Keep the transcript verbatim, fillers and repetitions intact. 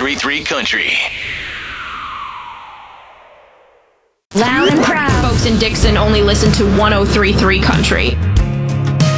three three Country. Loud and proud. Folks in Dixon only listen to one oh three three Country.